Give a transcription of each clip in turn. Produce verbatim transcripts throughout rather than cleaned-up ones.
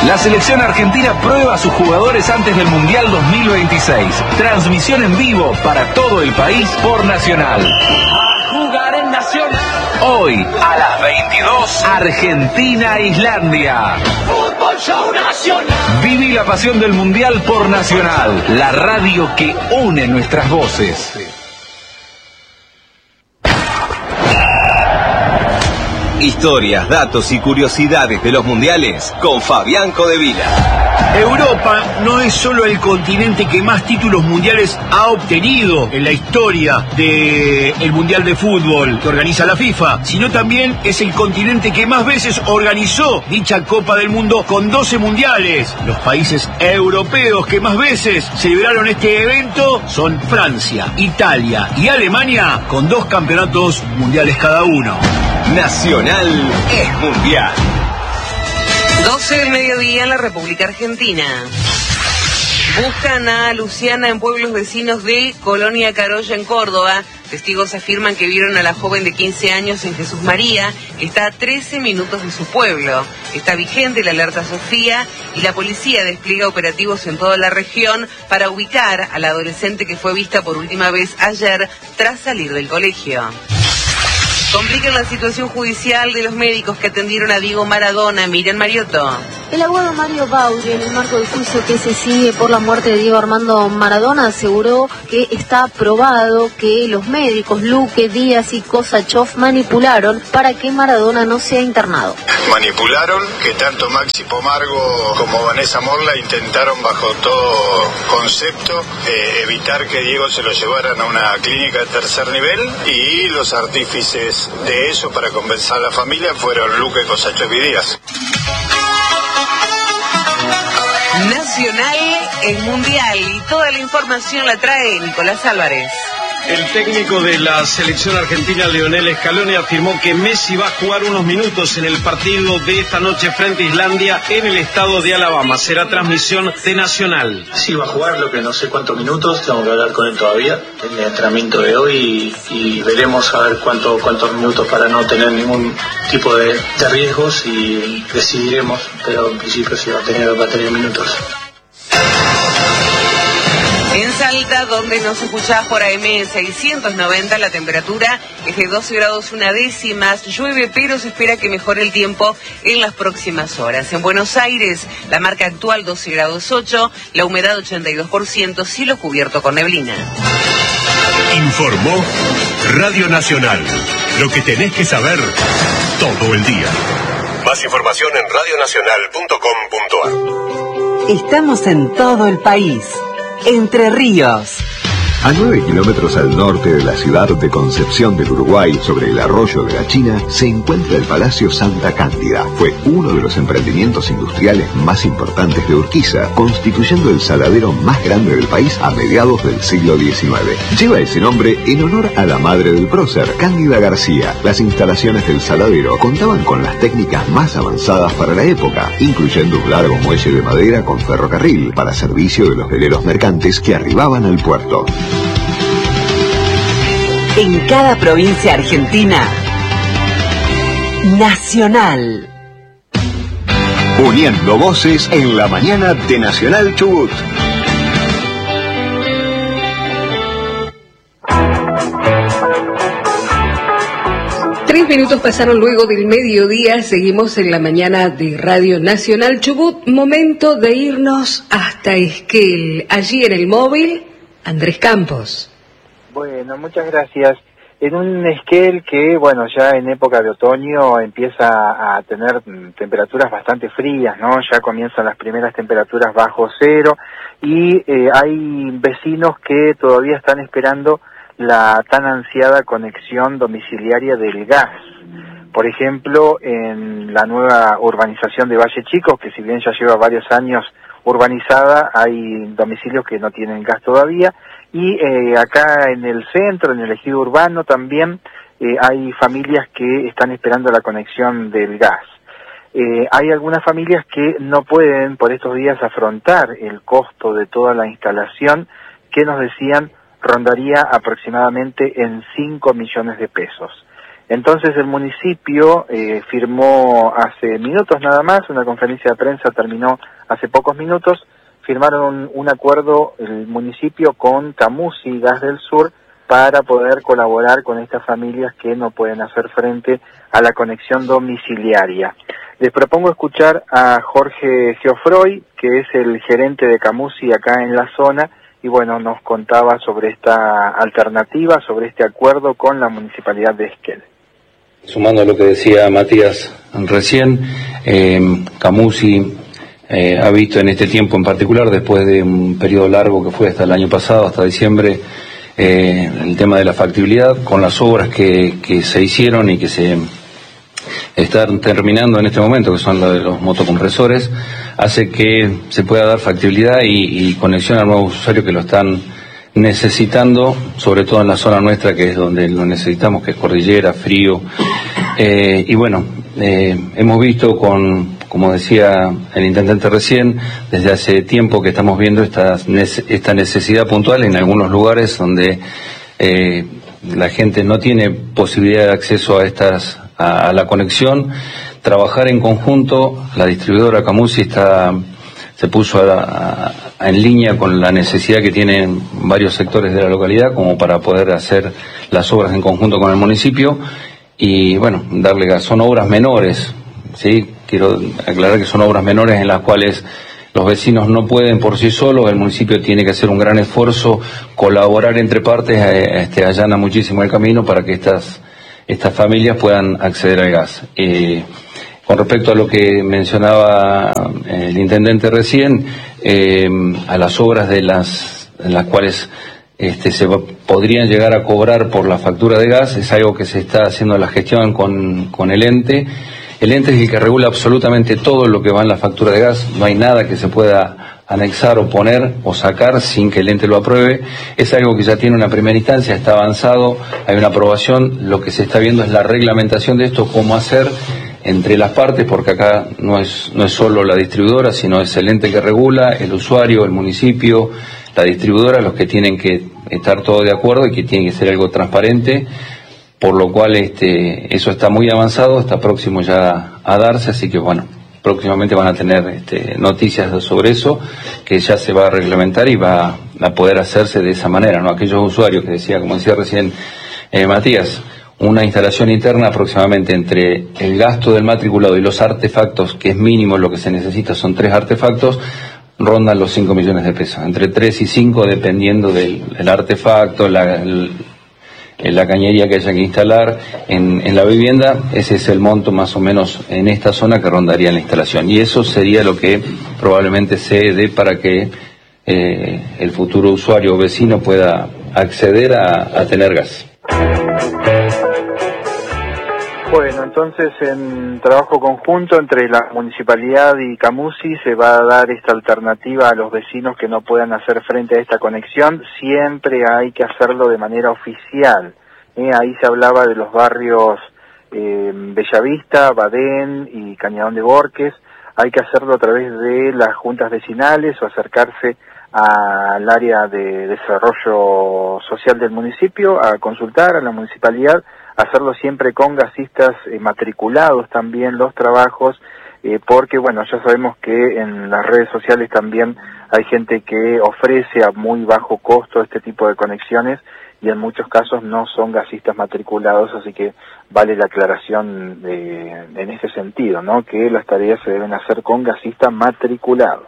La selección argentina prueba a sus jugadores antes del Mundial dos mil veintiséis. Transmisión en vivo para todo el país por Nacional. A jugar en Nacional. Hoy, a las veintidós, Argentina-Islandia. Fútbol Show Nacional. Viví la pasión del Mundial por Nacional, la radio que une nuestras voces. Historias, datos y curiosidades de los mundiales con Fabián Codevila. Europa no es solo el continente que más títulos mundiales ha obtenido en la historia del Mundial de Fútbol que organiza la FIFA, sino también es el continente que más veces organizó dicha Copa del Mundo con doce mundiales. Los países europeos que más veces celebraron este evento son Francia, Italia y Alemania, con dos campeonatos mundiales cada uno. Nacional es mundial. doce del mediodía en la República Argentina. Buscan a Luciana en pueblos vecinos de Colonia Carolla, en Córdoba. Testigos afirman que vieron a la joven de quince años en Jesús María, que está a trece minutos de su pueblo. Está vigente la alerta Sofía y la policía despliega operativos en toda la región para ubicar a la adolescente que fue vista por última vez ayer tras salir del colegio. Complican la situación judicial de los médicos que atendieron a Diego Maradona. Miriam Mariotto. El abogado Mario Bauri, en el marco del juicio que se sigue por la muerte de Diego Armando Maradona, aseguró que está probado que los médicos Luque, Díaz y Kosachov manipularon para que Maradona no sea internado. Manipularon, que tanto Maxi Pomargo como Vanessa Morla intentaron bajo todo concepto eh, evitar que Diego se lo llevaran a una clínica de tercer nivel, y los artífices de eso para convencer a la familia fueron Luque, Kosachov y Díaz. Nacional es mundial y toda la información la trae Nicolás Álvarez. El técnico de la selección argentina, Lionel Scaloni, afirmó que Messi va a jugar unos minutos en el partido de esta noche frente a Islandia en el estado de Alabama. Será transmisión de Nacional. Sí, va a jugar, lo que no sé cuántos minutos, tengo que hablar con él todavía en el entrenamiento de hoy, y, y veremos a ver cuánto, cuántos minutos para no tener ningún tipo de, de riesgos, y decidiremos, pero en principio sí va a tener, va a tener minutos. En Salta, donde nos escuchás por A M seiscientos noventa, la temperatura es de doce grados una décimas, llueve, pero se espera que mejore el tiempo en las próximas horas. En Buenos Aires, la marca actual doce grados ocho, la humedad ochenta y dos por ciento, cielo cubierto con neblina. Informó Radio Nacional, lo que tenés que saber todo el día. Más información en radio nacional punto com punto ar. Estamos en todo el país. Entre Ríos. A nueve kilómetros al norte de la ciudad de Concepción del Uruguay, sobre el arroyo de la China, se encuentra el Palacio Santa Cándida. Fue uno de los emprendimientos industriales más importantes de Urquiza, constituyendo el saladero más grande del país a mediados del siglo diecinueve. Lleva ese nombre en honor a la madre del prócer, Cándida García. Las instalaciones del saladero contaban con las técnicas más avanzadas para la época, incluyendo un largo muelle de madera con ferrocarril para servicio de los veleros mercantes que arribaban al puerto. En cada provincia argentina, Nacional. Uniendo voces en la mañana de Nacional Chubut. Tres minutos pasaron luego del mediodía, seguimos en la mañana de Radio Nacional Chubut. Momento de irnos hasta Esquel. Allí en el móvil, Andrés Campos. Bueno, muchas gracias. En un Esquel que, bueno, ya en época de otoño empieza a tener temperaturas bastante frías, ¿no? Ya comienzan las primeras temperaturas bajo cero, y eh, hay vecinos que todavía están esperando la tan ansiada conexión domiciliaria del gas. Por ejemplo, en la nueva urbanización de Valle Chico, que si bien ya lleva varios años urbanizada, hay domicilios que no tienen gas todavía. Y eh, acá en el centro, en el ejido urbano también, eh, hay familias que están esperando la conexión del gas. Eh, hay algunas familias que no pueden por estos días afrontar el costo de toda la instalación, que nos decían rondaría aproximadamente en cinco millones de pesos. Entonces el municipio eh, firmó hace minutos nada más, una conferencia de prensa terminó hace pocos minutos, firmaron un, un acuerdo el municipio con Camusi Gas del Sur para poder colaborar con estas familias que no pueden hacer frente a la conexión domiciliaria. Les propongo escuchar a Jorge Geofroy, que es el gerente de Camusi acá en la zona, y bueno, nos contaba sobre esta alternativa, sobre este acuerdo con la Municipalidad de Esquel. Sumando a lo que decía Matías recién, eh, Camusi eh, ha visto en este tiempo en particular, después de un periodo largo que fue hasta el año pasado, hasta diciembre, eh, el tema de la factibilidad, con las obras que, que se hicieron y que se están terminando en este momento, que son los de los motocompresores, hace que se pueda dar factibilidad y, y conexión a nuevos usuarios que lo están necesitando, sobre todo en la zona nuestra, que es donde lo necesitamos, que es cordillera, frío. Eh, y bueno, eh, hemos visto con, como decía el intendente recién, desde hace tiempo que estamos viendo esta, esta necesidad puntual en algunos lugares donde eh, la gente no tiene posibilidad de acceso a estas a, a la conexión. Trabajar en conjunto, la distribuidora Camusi está se puso a, a, en línea con la necesidad que tienen varios sectores de la localidad como para poder hacer las obras en conjunto con el municipio y bueno, darle gas. Son obras menores, ¿sí? Quiero aclarar que son obras menores en las cuales los vecinos no pueden por sí solos, el municipio tiene que hacer un gran esfuerzo, colaborar entre partes, este, allana muchísimo el camino para que estas, estas familias puedan acceder al gas. Eh, Con respecto a lo que mencionaba el intendente recién, eh, a las obras de las, de las cuales este, se va, podrían llegar a cobrar por la factura de gas, es algo que se está haciendo la gestión con, con el ente. El ente es el que regula absolutamente todo lo que va en la factura de gas, no hay nada que se pueda anexar o poner o sacar sin que el ente lo apruebe. Es algo que ya tiene una primera instancia, está avanzado, hay una aprobación, lo que se está viendo es la reglamentación de esto, cómo hacer entre las partes, porque acá no es no es solo la distribuidora, sino es el ente que regula, el usuario, el municipio, la distribuidora, los que tienen que estar todos de acuerdo y que tiene que ser algo transparente, por lo cual este eso está muy avanzado, está próximo ya a darse, así que bueno, próximamente van a tener este, noticias sobre eso, que ya se va a reglamentar y va a poder hacerse de esa manera, ¿no? Aquellos usuarios que decía, como decía recién eh, Matías, una instalación interna aproximadamente entre el gasto del matriculado y los artefactos, que es mínimo lo que se necesita, son tres artefactos, rondan los cinco millones de pesos, entre tres y cinco dependiendo del, del artefacto, la, el, la cañería que haya que instalar en, en la vivienda. Ese es el monto más o menos en esta zona que rondaría en la instalación, y eso sería lo que probablemente se dé para que eh, el futuro usuario o vecino pueda acceder a, a tener gas. Bueno, entonces en trabajo conjunto entre la municipalidad y Camusi se va a dar esta alternativa a los vecinos que no puedan hacer frente a esta conexión. Siempre hay que hacerlo de manera oficial. ¿eh? Ahí se hablaba de los barrios eh, Bellavista, Badén y Cañadón de Borques. Hay que hacerlo a través de las juntas vecinales o acercarse al área de desarrollo social del municipio a consultar a la municipalidad, hacerlo siempre con gasistas eh, matriculados también los trabajos, eh, porque bueno, ya sabemos que en las redes sociales también hay gente que ofrece a muy bajo costo este tipo de conexiones y en muchos casos no son gasistas matriculados, así que vale la aclaración de, en ese sentido, ¿no? Que las tareas se deben hacer con gasistas matriculados.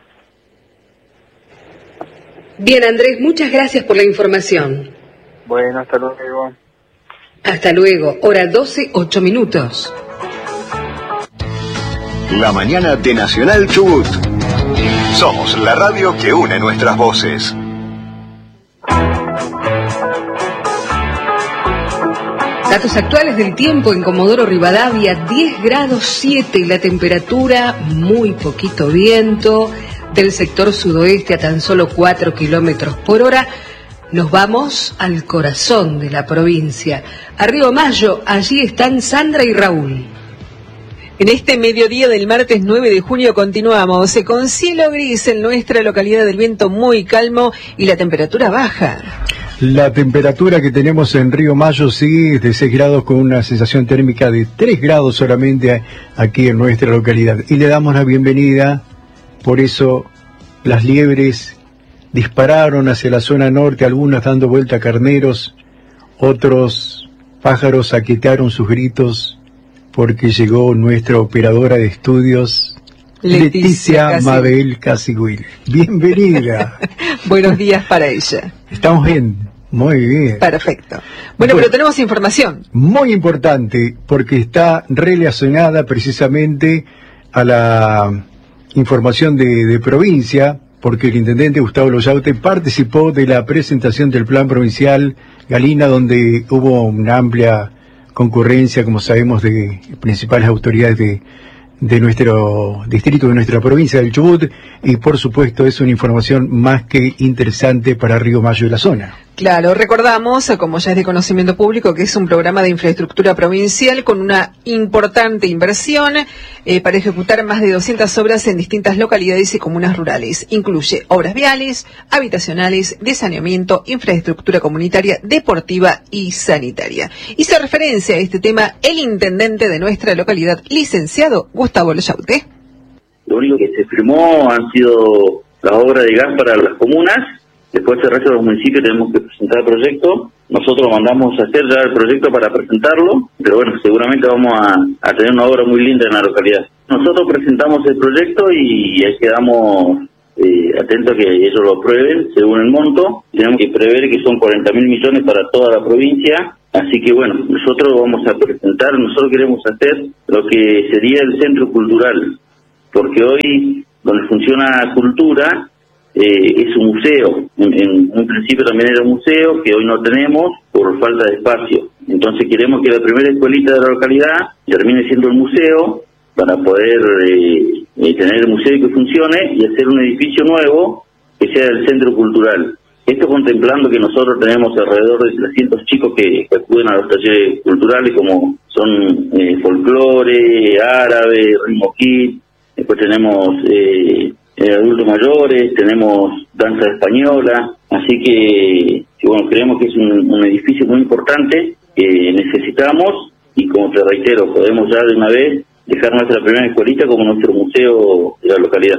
Bien, Andrés, muchas gracias por la información. Bueno, hasta luego. Hasta luego. Hora doce, ocho minutos. La mañana de Nacional Chubut. Somos la radio que une nuestras voces. Datos actuales del tiempo en Comodoro Rivadavia, diez grados siete, la temperatura, muy poquito viento, del sector sudoeste a tan solo cuatro kilómetros por hora. Nos vamos al corazón de la provincia, a Río Mayo. Allí están Sandra y Raúl. En este mediodía del martes nueve de junio continuamos con cielo gris en nuestra localidad, del viento muy calmo y la temperatura baja. La temperatura que tenemos en Río Mayo sí es de seis grados con una sensación térmica de tres grados solamente aquí en nuestra localidad. Y le damos la bienvenida, por eso las liebres dispararon hacia la zona norte, algunas dando vuelta a carneros, otros pájaros aquetaron sus gritos porque llegó nuestra operadora de estudios, Leticia, Leticia Mabel Casigüil. Bienvenida. Buenos días para ella. Estamos bien, muy bien. Perfecto. Bueno, bueno, pero tenemos información. Muy importante, porque está relacionada precisamente a la información de, de provincia, porque el intendente Gustavo Loyaute participó de la presentación del plan provincial Galina, donde hubo una amplia concurrencia, como sabemos, de principales autoridades de de nuestro distrito, de nuestra provincia del Chubut, y por supuesto es una información más que interesante para Río Mayo y la zona. Claro, recordamos, como ya es de conocimiento público, que es un programa de infraestructura provincial con una importante inversión eh, para ejecutar más de doscientas obras en distintas localidades y comunas rurales. Incluye obras viales, habitacionales, de saneamiento, infraestructura comunitaria, deportiva y sanitaria. Hizo referencia a este tema el intendente de nuestra localidad, licenciado Gustavo Loyaute. Lo único que se firmó han sido las obras de gas para las comunas. Después el resto de los municipios tenemos que presentar el proyecto. Nosotros mandamos a hacer ya el proyecto para presentarlo, pero bueno, seguramente vamos a, a tener una obra muy linda en la localidad. Nosotros presentamos el proyecto y ahí quedamos eh, atentos a que ellos lo aprueben según el monto. Tenemos que prever que son cuarenta mil millones para toda la provincia. Así que bueno, nosotros vamos a presentar, nosotros queremos hacer lo que sería el centro cultural, porque hoy donde funciona cultura Eh, es un museo. En, en un principio también era un museo que hoy no tenemos por falta de espacio. Entonces queremos que la primera escuelita de la localidad termine siendo el museo para poder eh, eh, tener el museo que funcione y hacer un edificio nuevo que sea el centro cultural. Esto contemplando que nosotros tenemos alrededor de trescientos chicos que, que acuden a los talleres culturales, como son eh, folclore, árabe, ritmo kit. Después tenemos eh, Eh, adultos mayores, tenemos danza española, así que, que bueno, creemos que es un, un edificio muy importante que necesitamos y, como te reitero, podemos ya de una vez dejar nuestra primera escuelita como nuestro museo de la localidad.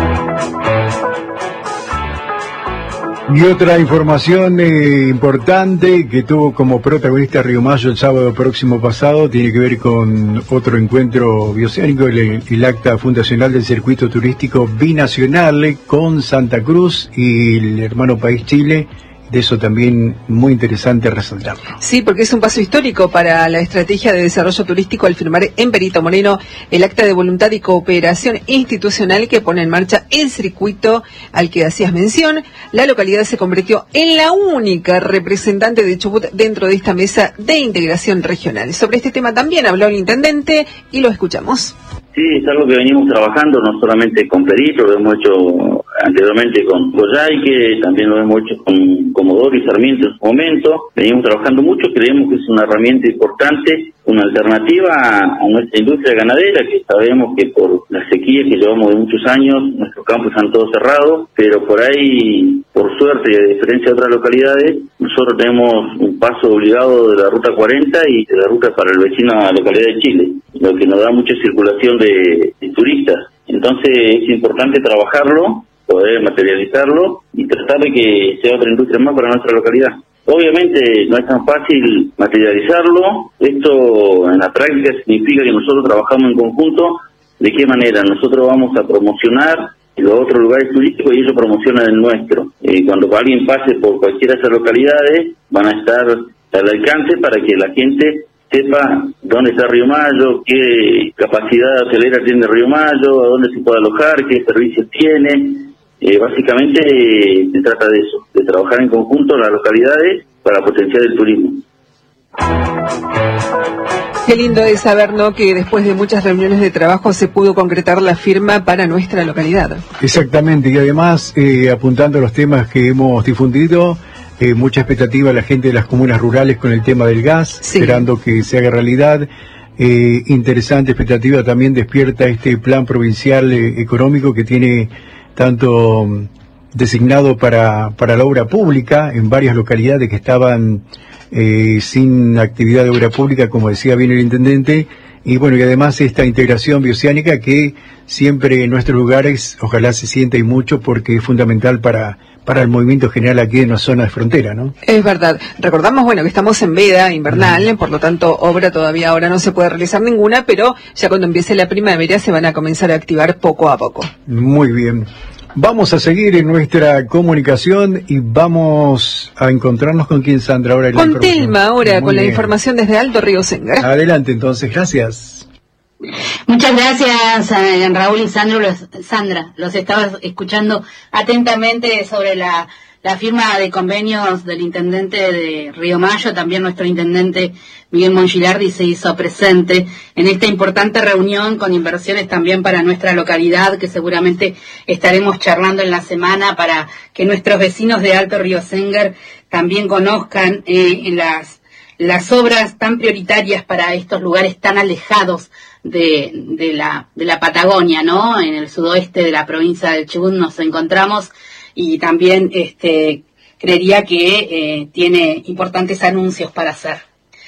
Y otra información eh, importante que tuvo como protagonista Río Mayo el sábado próximo pasado tiene que ver con otro encuentro bioceánico, el, el acta fundacional del circuito turístico binacional con Santa Cruz y el hermano país Chile. De eso también muy interesante resaltarlo. Sí, porque es un paso histórico para la estrategia de desarrollo turístico al firmar en Perito Moreno el acta de voluntad y cooperación institucional que pone en marcha el circuito al que hacías mención. La localidad se convirtió en la única representante de Chubut dentro de esta mesa de integración regional. Sobre este tema también habló el intendente y lo escuchamos. Sí, es algo que venimos trabajando no solamente con Perito, lo hemos hecho anteriormente con Coyhaique, también lo hemos hecho con Comodoro y Sarmiento en su momento. Venimos trabajando mucho, creemos que es una herramienta importante, una alternativa a, a nuestra industria ganadera, que sabemos que por la sequía que llevamos de muchos años, nuestros campos están todos cerrados, pero por ahí, por suerte y a diferencia de otras localidades, nosotros tenemos un paso obligado de la Ruta cuarenta y de la ruta para el vecino a la localidad de Chile, lo que nos da mucha circulación de, de turistas. Entonces es importante trabajarlo, poder materializarlo y tratar de que sea otra industria más para nuestra localidad. Obviamente no es tan fácil materializarlo. Esto en la práctica significa que nosotros trabajamos en conjunto. ¿De qué manera? Nosotros vamos a promocionar los otros lugares turísticos y ellos promocionan el nuestro. Eh, cuando alguien pase por cualquiera de esas localidades, van a estar al alcance para que la gente sepa dónde está Río Mayo, qué capacidad hotelera tiene Río Mayo, a dónde se puede alojar, qué servicios tiene. Eh, básicamente eh, se trata de eso, de trabajar en conjunto en las localidades para potenciar el turismo. Qué lindo es saber, ¿no?, que después de muchas reuniones de trabajo se pudo concretar la firma para nuestra localidad. Exactamente, y además eh, apuntando a los temas que hemos difundido, eh, mucha expectativa a la gente de las comunas rurales con el tema del gas, sí, esperando que se haga realidad. Eh, interesante expectativa también despierta este plan provincial eh, económico que tiene tanto designado para, para la obra pública en varias localidades que estaban eh, sin actividad de obra pública, como decía bien el intendente, y bueno, y además esta integración bioceánica que siempre en nuestros lugares ojalá se sienta y mucho, porque es fundamental para, para el movimiento general aquí en la zona de frontera, ¿no? Es verdad. Recordamos, bueno, que estamos en veda invernal, mm. por lo tanto, obra todavía ahora no se puede realizar ninguna, pero ya cuando empiece la primavera se van a comenzar a activar poco a poco. Muy bien. Vamos a seguir en nuestra comunicación y vamos a encontrarnos con quién, Sandra, ahora. Con Telma ahora, Muy con bien. La información desde Alto Río Senga. Adelante entonces, gracias. Muchas gracias, Raúl y Sandro, los, Sandra. Los estaba escuchando atentamente sobre la, la firma de convenios del intendente de Río Mayo. También nuestro intendente Miguel Mongilardi se hizo presente en esta importante reunión con inversiones también para nuestra localidad, que seguramente estaremos charlando en la semana para que nuestros vecinos de Alto Río Senga también conozcan eh, las, las obras tan prioritarias para estos lugares tan alejados de, de, la, de la Patagonia, ¿no? En el sudoeste de la provincia del Chubut nos encontramos y también este, creería que eh, tiene importantes anuncios para hacer.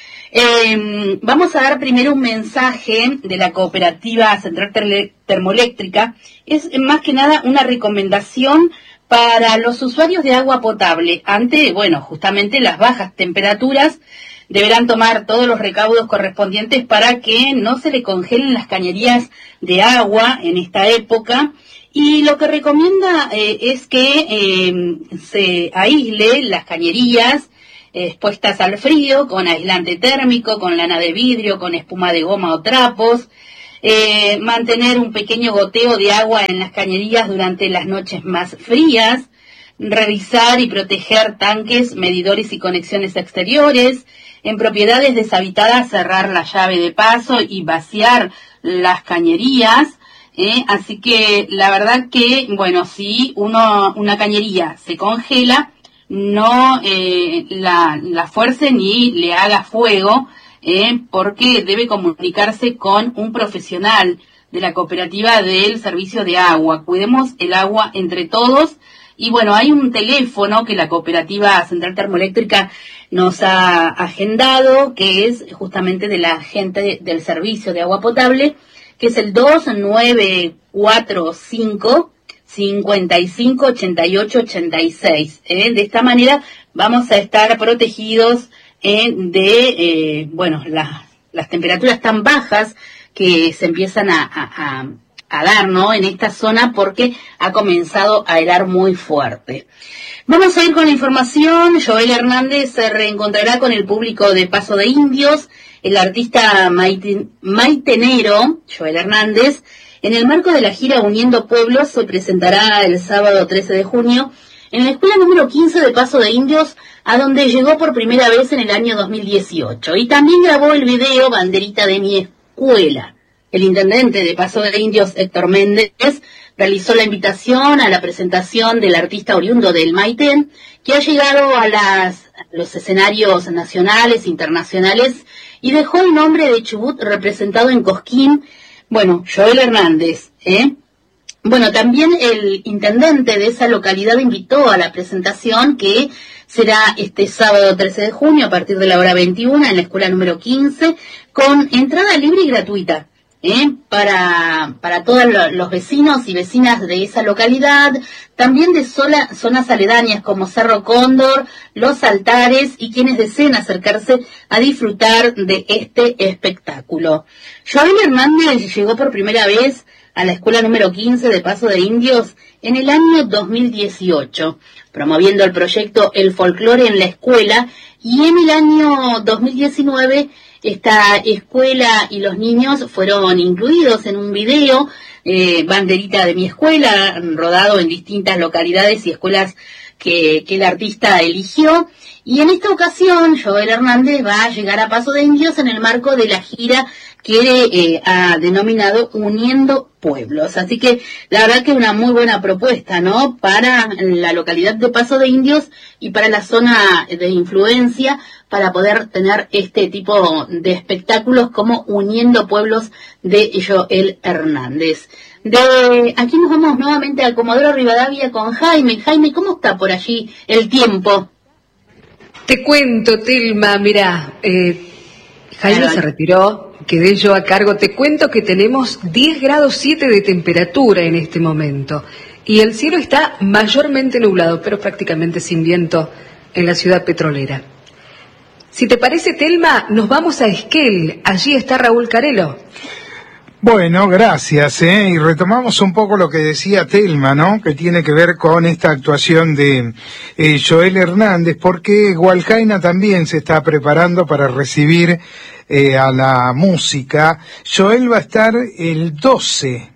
Eh, vamos a dar primero un mensaje de la cooperativa Central Termoeléctrica. Es más que nada una recomendación para los usuarios de agua potable. Ante, bueno, justamente las bajas temperaturas, deberán tomar todos los recaudos correspondientes para que no se le congelen las cañerías de agua en esta época. Y lo que recomienda eh, es que eh, se aísle las cañerías expuestas al frío, con aislante térmico, con lana de vidrio, con espuma de goma o trapos, eh, mantener un pequeño goteo de agua en las cañerías durante las noches más frías, revisar y proteger tanques, medidores y conexiones exteriores, en propiedades deshabitadas cerrar la llave de paso y vaciar las cañerías, eh, así que la verdad que, bueno, si uno una cañería se congela, no eh, la, la fuerce ni le haga fuego, eh, porque debe comunicarse con un profesional de la cooperativa del servicio de agua. Cuidemos el agua entre todos. Y bueno, hay un teléfono que la cooperativa Central Termoeléctrica nos ha agendado, que es justamente de la gente del servicio de agua potable, que es el dos nueve cuatro cinco, cincuenta y cinco, ochenta y ocho, ochenta y seis. ¿eh? De esta manera vamos a estar protegidos eh, de, eh, bueno, la, las temperaturas tan bajas que se empiezan a, a, a, a dar, ¿no? En esta zona, porque ha comenzado a helar muy fuerte. Vamos a ir con la información. Joel Hernández se reencontrará con el público de Paso de Indios. El artista maite, maitenero, Joel Hernández, en el marco de la gira Uniendo Pueblos, se presentará el sábado trece de junio en la escuela número quince de Paso de Indios, a donde llegó por primera vez en el año dos mil dieciocho. Y también grabó el video Banderita de mi escuela. El intendente de Paso de Indios, Héctor Méndez, realizó la invitación a la presentación del artista oriundo del Maitén, que ha llegado a las, los escenarios nacionales e internacionales y dejó el nombre de Chubut representado en Cosquín. Bueno, Joel Hernández, ¿eh? Bueno, también el intendente de esa localidad invitó a la presentación, que será este sábado trece de junio a partir de la hora veintiuna en la escuela número quince, con entrada libre y gratuita, ¿eh? para, para todos los vecinos y vecinas de esa localidad, también de sola, zonas aledañas como Cerro Cóndor, Los Altares y quienes deseen acercarse a disfrutar de este espectáculo. Joel Hernández llegó por primera vez a la escuela número quince de Paso de Indios en el año dos mil dieciocho, promoviendo el proyecto El Folclore en la Escuela, y en el año dos mil diecinueve esta escuela y los niños fueron incluidos en un video, eh, Banderita de mi escuela, rodado en distintas localidades y escuelas que, que el artista eligió. Y en esta ocasión, Joel Hernández va a llegar a Paso de Indios en el marco de la gira que eh, ha denominado Uniendo Pueblos. Así que la verdad que una muy buena propuesta, ¿no? Para la localidad de Paso de Indios y para la zona de influencia, para poder tener este tipo de espectáculos como Uniendo Pueblos de Joel Hernández. De aquí nos vamos nuevamente al Comodoro Rivadavia con Jaime. Jaime, ¿cómo está por allí el tiempo? Te cuento, Telma, mirá, eh, Jaime se retiró, quedé yo a cargo. Te cuento que tenemos diez grados siete de temperatura en este momento y el cielo está mayormente nublado, pero prácticamente sin viento en la ciudad petrolera. Si te parece, Telma, nos vamos a Esquel. Allí está Raúl Carelo. Bueno, gracias, ¿eh? Y retomamos un poco lo que decía Telma, ¿no? Que tiene que ver con esta actuación de eh, Joel Hernández, porque Hualcaina también se está preparando para recibir eh, a la música. Joel va a estar el doce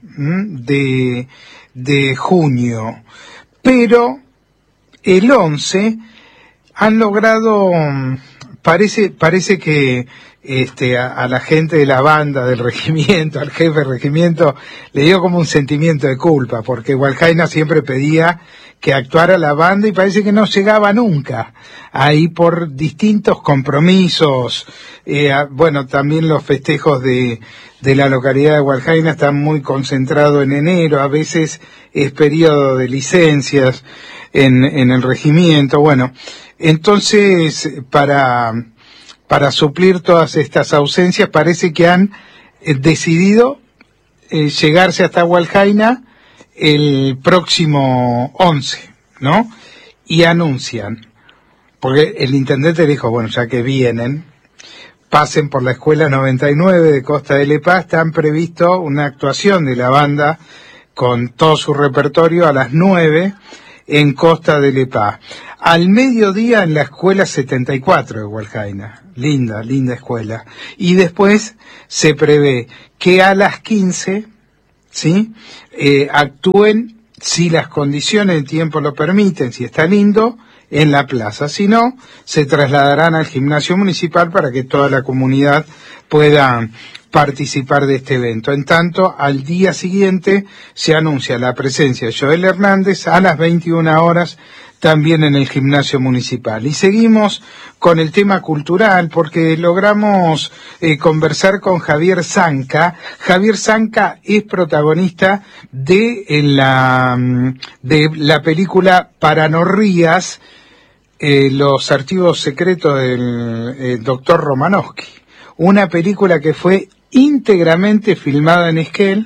de, de junio, pero el once han logrado, parece, parece que Este, a, a la gente de la banda, del regimiento, al jefe del regimiento, le dio como un sentimiento de culpa, porque Hualcaina siempre pedía que actuara la banda y parece que no llegaba nunca, ahí por distintos compromisos. Eh, bueno, también los festejos de, de la localidad de Hualcaina están muy concentrados en enero, a veces es periodo de licencias en, en el regimiento. Bueno, entonces, para... Para suplir todas estas ausencias, parece que han eh, decidido eh, llegarse hasta Hualcaina el próximo once, ¿no? Y anuncian, porque el intendente dijo, bueno, ya que vienen, pasen por la escuela noventa y nueve de Costa de Lepá, están previsto una actuación de la banda con todo su repertorio a las nueve en Costa de Lepá. Al mediodía en la escuela setenta y cuatro de Hualcaina. Linda, linda escuela. Y después se prevé que a las quince, ¿sí? Eh, actúen, si las condiciones de tiempo lo permiten, si está lindo, en la plaza. Si no, se trasladarán al gimnasio municipal para que toda la comunidad pueda participar de este evento. En tanto, al día siguiente se anuncia la presencia de Joel Hernández a las veintiuna horas, también en el gimnasio municipal. Y seguimos con el tema cultural, porque logramos eh, conversar con Javier Zanca. Javier Zanca es protagonista de, en la, de la película Para no rías, eh, los archivos secretos del eh, doctor Romanowski. Una película que fue íntegramente filmada en Esquel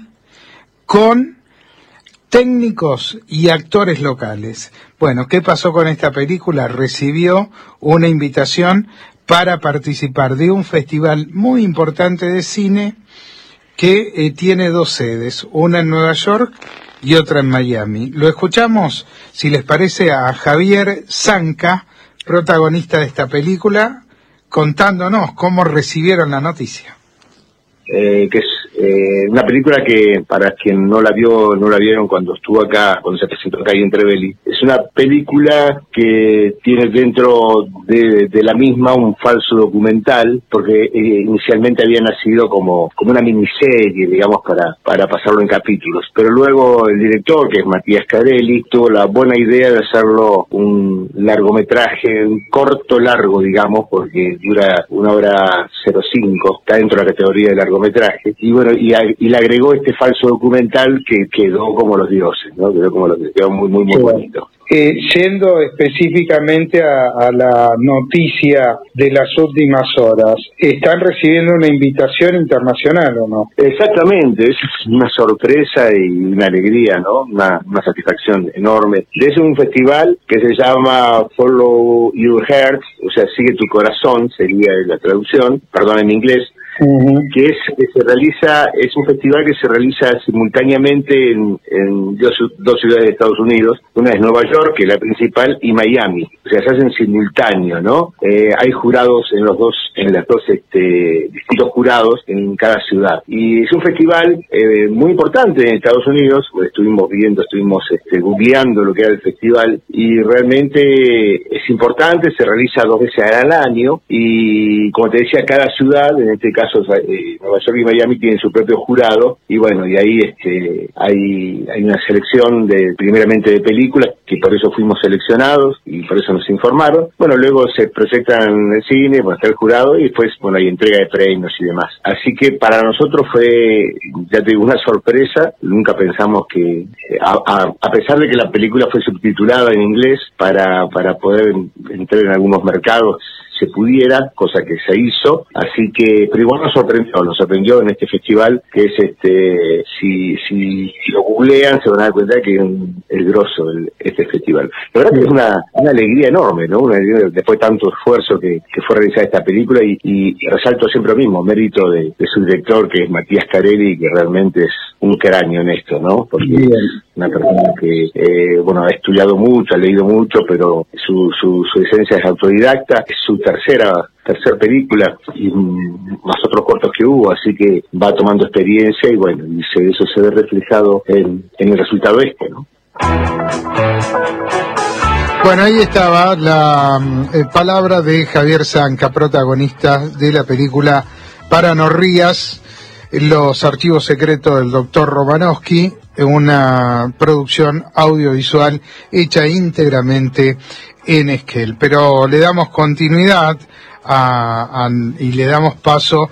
con técnicos y actores locales. Bueno, ¿qué pasó con esta película? Recibió una invitación para participar de un festival muy importante de cine que eh, tiene dos sedes, una en Nueva York y otra en Miami. Lo escuchamos, si les parece, a Javier Zanca, protagonista de esta película, contándonos cómo recibieron la noticia. Eh, que es eh, una película que, para quien no la vio, no la vieron cuando estuvo acá, cuando se presentó acá en Trevelli, es una película que tiene dentro de, de la misma un falso documental, porque eh, inicialmente había nacido como, como una miniserie, digamos, para, para pasarlo en capítulos, pero luego el director, que es Matías Carelli, tuvo la buena idea de hacerlo un largometraje, un corto largo, digamos, porque dura una hora cero cinco, está dentro de la categoría de largometraje, y bueno, y, a, y le agregó este falso documental que quedó como los dioses, ¿no? Quedó como los quedó muy, muy, muy sí. bonito. Eh, yendo específicamente a, a la noticia de las últimas horas, ¿están recibiendo una invitación internacional o no? Exactamente, es una sorpresa y una alegría, ¿no? Una, una satisfacción enorme. Es un festival que se llama Follow Your Heart, o sea, sigue tu corazón, sería la traducción, perdón en inglés. Uh-huh. que es que se realiza es un festival que se realiza simultáneamente en, en dos, dos ciudades de Estados Unidos. Una es Nueva York, que es la principal, y Miami. O sea, se hacen simultáneo, ¿no? Eh, hay jurados en los dos, en las dos este, distintos jurados en cada ciudad. Y es un festival eh, muy importante en Estados Unidos. Estuvimos viendo, estuvimos este, googleando lo que era el festival, y realmente es importante. Se realiza dos veces al año, y como te decía, cada ciudad, en este caso casos, eh, Nueva York y Miami tienen su propio jurado, y bueno, y ahí este hay, hay una selección de primeramente de películas, que por eso fuimos seleccionados, y por eso nos informaron. Bueno, luego se proyectan en el cine, bueno, está el jurado, y después, bueno, hay entrega de premios y demás. Así que para nosotros fue, ya te digo, una sorpresa. Nunca pensamos que, a, a, a pesar de que la película fue subtitulada en inglés para, para poder entrar en algunos mercados, se pudiera, cosa que se hizo, así que, pero igual nos sorprendió, nos sorprendió en este festival, que es este, si, si, si lo googlean se van a dar cuenta que es un, el grosso de este festival. La verdad que es una, una alegría enorme, ¿no? Una alegría, después de tanto esfuerzo que, que fue realizar esta película, y, y resalto siempre lo mismo, mérito de, de su director, que es Matías Carelli, que realmente es un cráneo en esto, ¿no? Porque es una persona que, eh, bueno, ha estudiado mucho, ha leído mucho, pero su, su, su esencia es autodidacta, es su tercera tercera película, y mm, más otros cortos que hubo, así que va tomando experiencia, y bueno, y se, eso se ve reflejado en, en el resultado este, ¿no? Bueno, ahí estaba la eh, palabra de Javier Zanca, protagonista de la película Para no rías, los archivos secretos del doctor Romanowski, una producción audiovisual hecha íntegramente en Esquel. Pero le damos continuidad a, a, y le damos paso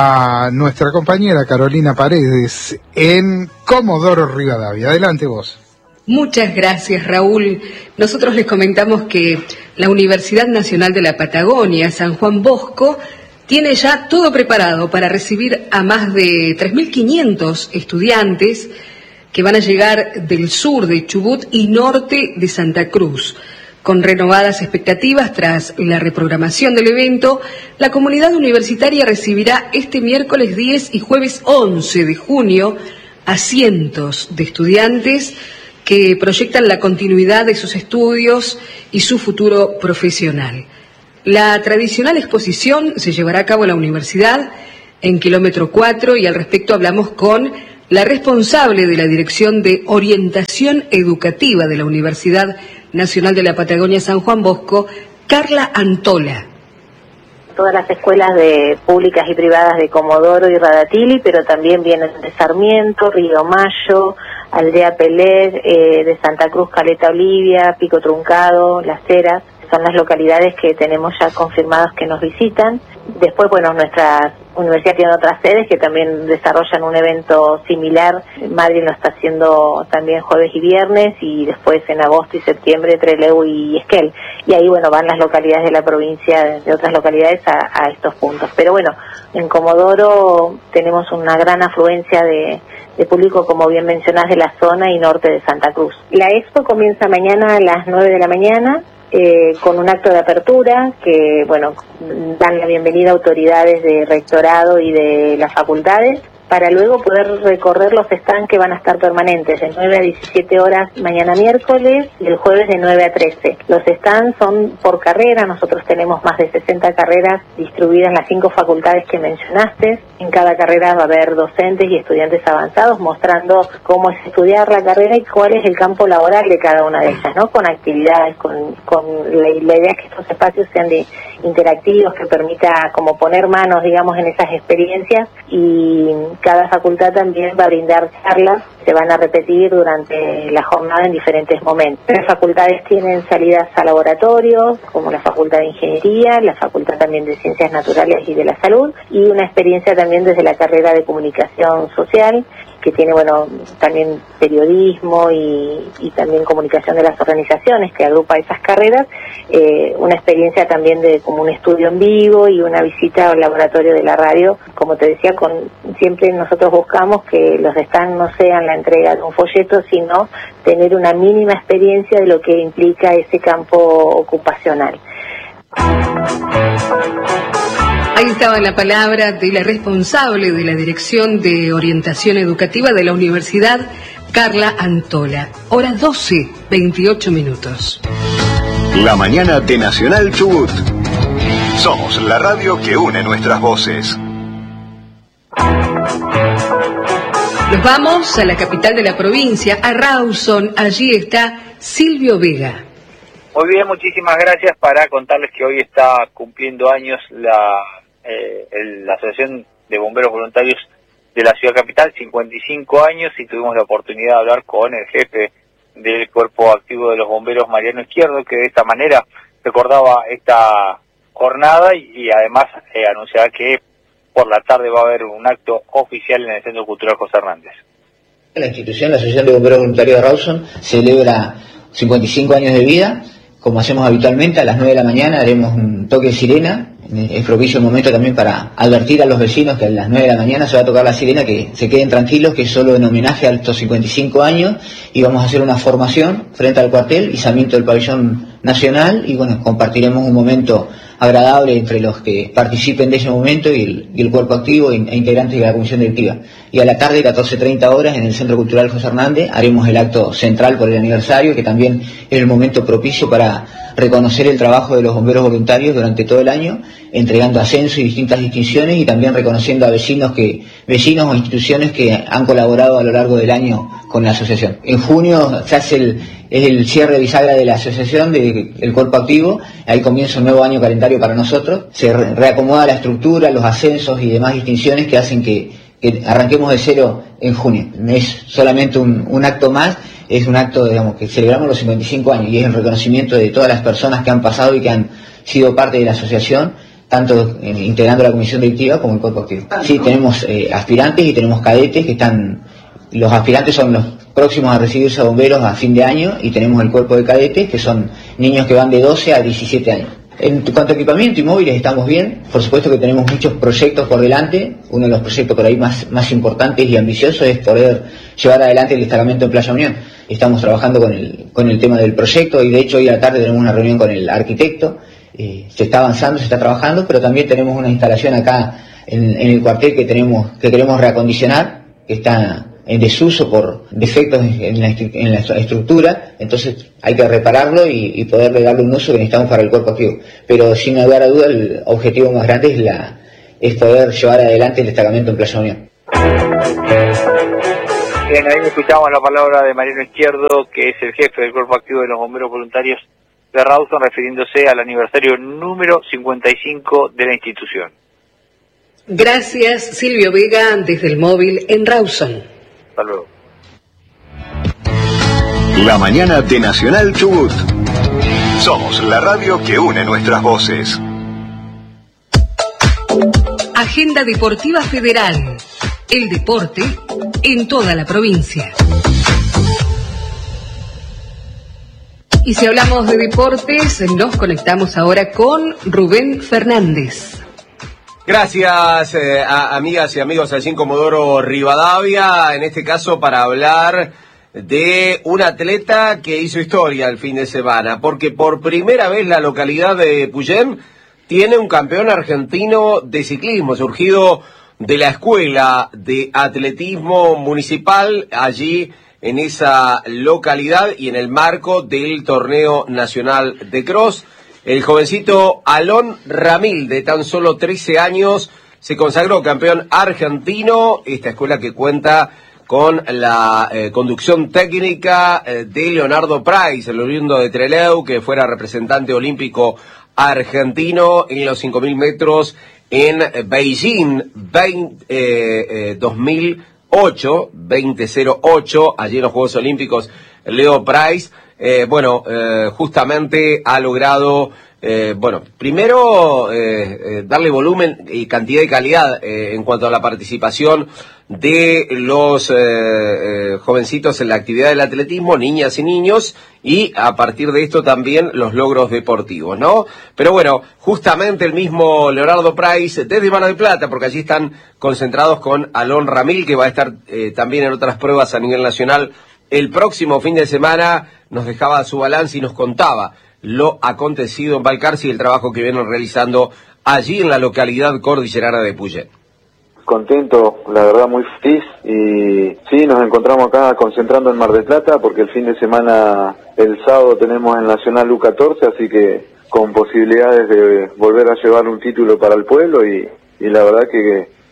a nuestra compañera Carolina Paredes en Comodoro Rivadavia. Adelante vos. Muchas gracias, Raúl. Nosotros les comentamos que la Universidad Nacional de la Patagonia, San Juan Bosco, tiene ya todo preparado para recibir a más de tres mil quinientos estudiantes que van a llegar del sur de Chubut y norte de Santa Cruz. Con renovadas expectativas tras la reprogramación del evento, la comunidad universitaria recibirá este miércoles diez y jueves once de junio a cientos de estudiantes que proyectan la continuidad de sus estudios y su futuro profesional. La tradicional exposición se llevará a cabo en la universidad, en kilómetro cuatro, y al respecto hablamos con la responsable de la Dirección de Orientación Educativa de la Universidad Nacional de la Patagonia San Juan Bosco, Carla Antola. Todas las escuelas de públicas y privadas de Comodoro y Radatili, pero también vienen de Sarmiento, Río Mayo, Aldea Pelé, eh, de Santa Cruz, Caleta Olivia, Pico Truncado, Las Heras. Son las localidades que tenemos ya confirmados que nos visitan. Después, bueno, nuestra universidad tiene otras sedes que también desarrollan un evento similar. Madrid lo está haciendo también jueves y viernes, y después en agosto y septiembre Trelew y Esquel. Y ahí, bueno, van las localidades de la provincia, de otras localidades a, a estos puntos. Pero bueno, en Comodoro tenemos una gran afluencia de, de público, como bien mencionás, de la zona y norte de Santa Cruz. La expo comienza mañana a las nueve de la mañana. Eh, con un acto de apertura que, bueno, dan la bienvenida a autoridades de rectorado y de las facultades, para luego poder recorrer los stands que van a estar permanentes de nueve a diecisiete horas mañana miércoles y el jueves de nueve a trece. Los stands son por carrera, nosotros tenemos más de sesenta carreras distribuidas en las cinco facultades que mencionaste. En cada carrera va a haber docentes y estudiantes avanzados mostrando cómo es estudiar la carrera y cuál es el campo laboral de cada una de ellas, ¿no? Con actividades, con, con la, la idea es que estos espacios sean de interactivos, que permita como poner manos, digamos, en esas experiencias, y cada facultad también va a brindar charlas, se van a repetir durante la jornada en diferentes momentos. Las facultades tienen salidas a laboratorios, como la Facultad de Ingeniería, la Facultad también de Ciencias Naturales y de la Salud, y una experiencia también desde la carrera de Comunicación Social, que tiene, bueno, también periodismo y, y también comunicación de las organizaciones, que agrupa esas carreras, eh, una experiencia también de como un estudio en vivo y una visita al laboratorio de la radio. Como te decía, con siempre nosotros buscamos que los stands no sean la entrega de un folleto, sino tener una mínima experiencia de lo que implica ese campo ocupacional. Ahí estaba la palabra de la responsable de la Dirección de Orientación Educativa de la Universidad, Carla Antola. Hora doce, veintiocho minutos. La mañana de Nacional Chubut. Somos la radio que une nuestras voces. Nos vamos a la capital de la provincia, a Rawson. Allí está Silvio Vega. Muy bien, muchísimas gracias. Para contarles que hoy está cumpliendo años la, eh, el, la Asociación de Bomberos Voluntarios de la Ciudad Capital, cincuenta y cinco años, y tuvimos la oportunidad de hablar con el jefe del Cuerpo Activo de los Bomberos, Mariano Izquierdo, que de esta manera recordaba esta jornada y, y además eh, anunciaba que por la tarde va a haber un acto oficial en el Centro Cultural José Hernández. La institución, la Asociación de Bomberos Voluntarios de Rawson, celebra cincuenta y cinco años de vida. Como hacemos habitualmente, a las nueve de la mañana haremos un toque de sirena. Es propicio el momento también para advertir a los vecinos que a las nueve de la mañana se va a tocar la sirena, que se queden tranquilos, que es solo en homenaje a estos cincuenta y cinco años, y vamos a hacer una formación frente al cuartel, izamiento del pabellón nacional, y bueno, compartiremos un momento agradable entre los que participen de ese momento y el, y el cuerpo activo e integrantes de la comisión directiva. Y a la tarde, catorce treinta horas, en el Centro Cultural José Hernández, haremos el acto central por el aniversario, que también es el momento propicio para reconocer el trabajo de los bomberos voluntarios durante todo el año, entregando ascensos y distintas distinciones, y también reconociendo a vecinos que vecinos o instituciones que han colaborado a lo largo del año con la asociación. En junio se hace el, es el cierre bisagra de la asociación, del cuerpo activo. Ahí comienza un nuevo año calendario para nosotros. Se re reacomoda la estructura, los ascensos y demás distinciones que hacen que, que arranquemos de cero en junio. No es solamente un, un acto más, es un acto, digamos, que celebramos los cincuenta y cinco años, y es el reconocimiento de todas las personas que han pasado y que han sido parte de la asociación, tanto eh, integrando la comisión directiva como el cuerpo activo. Sí, tenemos eh, aspirantes y tenemos cadetes que están, los aspirantes son los próximos a recibirse a bomberos a fin de año, y tenemos el cuerpo de cadetes, que son niños que van de doce a diecisiete años. En cuanto a equipamiento y móviles estamos bien. Por supuesto que tenemos muchos proyectos por delante. Uno de los proyectos por ahí más, más importantes y ambiciosos es poder llevar adelante el destacamento en Playa Unión. Estamos trabajando con el, con el tema del proyecto, y de hecho hoy a la tarde tenemos una reunión con el arquitecto. Eh, se está avanzando, se está trabajando, pero también tenemos una instalación acá en, en el cuartel que tenemos que queremos reacondicionar, que está en desuso por defectos en la, en la estructura. Entonces hay que repararlo y, y poderle darle un uso que necesitamos para el cuerpo activo. Pero sin lugar a duda el objetivo más grande es, la, es poder llevar adelante el destacamento en Playa Unión. Bien, ahí escuchamos la palabra de Mariano Izquierdo, que es el jefe del Cuerpo Activo de los Bomberos Voluntarios de Rawson, refiriéndose al aniversario número cincuenta y cinco de la institución. Gracias, Silvio Vega, desde el móvil en Rawson. Hasta luego. La mañana de Nacional Chubut. Somos la radio que une nuestras voces. Agenda Deportiva Federal. El deporte en toda la provincia. Y si hablamos de deportes, nos conectamos ahora con Rubén Fernández. Gracias, eh, a, amigas y amigos, allí en Comodoro Rivadavia, en este caso para hablar de un atleta que hizo historia el fin de semana, porque por primera vez la localidad de Puyén tiene un campeón argentino de ciclismo, surgido de la Escuela de Atletismo Municipal, allí en esa localidad y en el marco del Torneo Nacional de Cross. El jovencito Alon Ramil, de tan solo trece años, se consagró campeón argentino. Esta escuela que cuenta con la eh, conducción técnica eh, de Leonardo Price, el oriundo de Trelew, que fuera representante olímpico argentino en los cinco mil metros en Beijing veinte, eh, eh, dos mil ocho, veinte cero ocho, allí en los Juegos Olímpicos. Leo Price, eh, bueno, eh, justamente ha logrado, eh, bueno, primero eh, eh, darle volumen y cantidad y calidad eh, en cuanto a la participación de los eh, eh, jovencitos en la actividad del atletismo, niñas y niños, y a partir de esto también los logros deportivos, ¿no? Pero bueno, justamente el mismo Leonardo Price, desde Mar del Plata, porque allí están concentrados con Alon Ramil, que va a estar eh, también en otras pruebas a nivel nacional el próximo fin de semana, nos dejaba su balance y nos contaba lo acontecido en Balcarce y el trabajo que vienen realizando allí en la localidad cordillerana de Puyén. Contento, la verdad muy feliz, y sí, nos encontramos acá concentrando en Mar del Plata porque el fin de semana, el sábado tenemos el Nacional U catorce, así que con posibilidades de volver a llevar un título para el pueblo, y, y la verdad que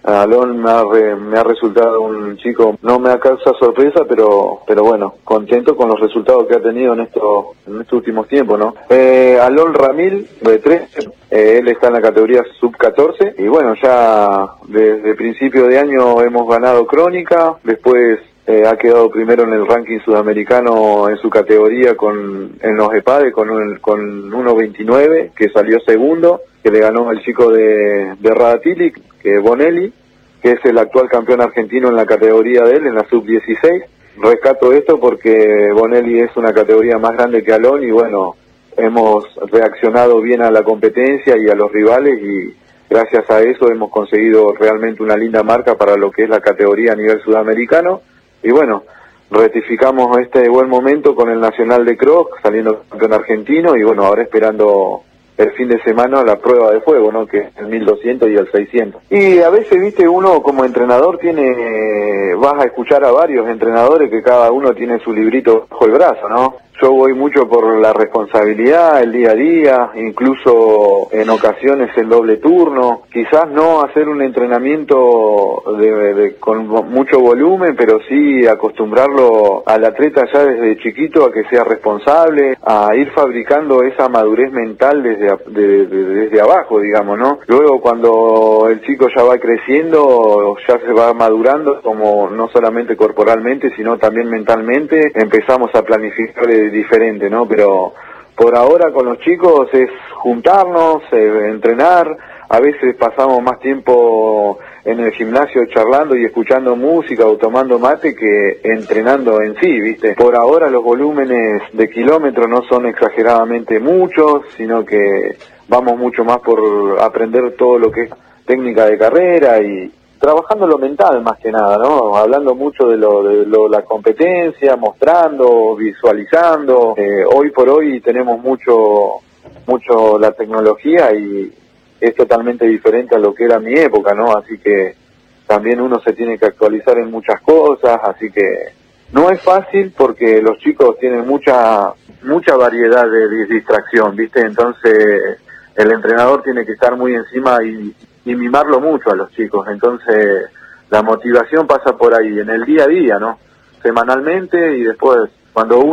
Alon me ha, re, me ha resultado un chico, no me ha causado sorpresa, pero pero bueno, contento con los resultados que ha tenido en estos en estos últimos tiempos, ¿no? Eh, Alon Ramil, de trece, eh, él está en la categoría sub catorce, y bueno, ya desde principio de año hemos ganado Crónica, después eh, ha quedado primero en el ranking sudamericano en su categoría con en los EPADE con, un, con uno veintinueve, que salió segundo, que le ganó el chico de, de Radatili, que es Bonelli, que es el actual campeón argentino en la categoría de él, en la sub dieciséis. Rescato esto porque Bonelli es una categoría más grande que Alon y bueno, hemos reaccionado bien a la competencia y a los rivales y gracias a eso hemos conseguido realmente una linda marca para lo que es la categoría a nivel sudamericano. Y bueno, rectificamos este buen momento con el Nacional de Cross, saliendo campeón argentino y bueno, ahora esperando el fin de semana la prueba de fuego, ¿no? Que es el mil doscientos y el seiscientos. Y a veces, viste, uno como entrenador tiene, vas a escuchar a varios entrenadores que cada uno tiene su librito bajo el brazo, ¿no? Yo voy mucho por la responsabilidad, el día a día, incluso en ocasiones el doble turno. Quizás no hacer un entrenamiento de, de, con mucho volumen, pero sí acostumbrarlo al atleta ya desde chiquito a que sea responsable, a ir fabricando esa madurez mental desde, de, de, desde abajo, digamos, ¿no? Luego cuando el chico ya va creciendo, ya se va madurando, como no solamente corporalmente, sino también mentalmente, empezamos a planificar diferente, ¿no? Pero por ahora con los chicos es juntarnos, eh, entrenar, a veces pasamos más tiempo en el gimnasio charlando y escuchando música o tomando mate que entrenando en sí, ¿viste? Por ahora los volúmenes de kilómetros no son exageradamente muchos, sino que vamos mucho más por aprender todo lo que es técnica de carrera y trabajando lo mental más que nada, ¿no? Hablando mucho de lo de lo, la competencia, mostrando, visualizando. Eh, hoy por hoy tenemos mucho mucho la tecnología y es totalmente diferente a lo que era mi época, ¿no? Así que también uno se tiene que actualizar en muchas cosas, así que no es fácil porque los chicos tienen mucha mucha variedad de distracción, ¿viste? Entonces el entrenador tiene que estar muy encima y y mimarlo mucho a los chicos, entonces la motivación pasa por ahí, en el día a día, ¿no? Semanalmente y después cuando uno